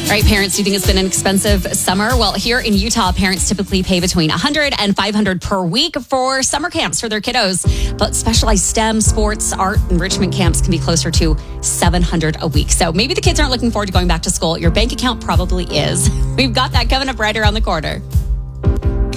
All right, parents, do you think it's been an expensive summer? Well, here in Utah, parents typically pay between $100 and $500 per week for summer camps for their kiddos. But specialized STEM, sports, art, enrichment camps can be closer to $700 a week. So maybe the kids aren't looking forward to going back to school. Your bank account probably is. We've got that coming up right around the corner.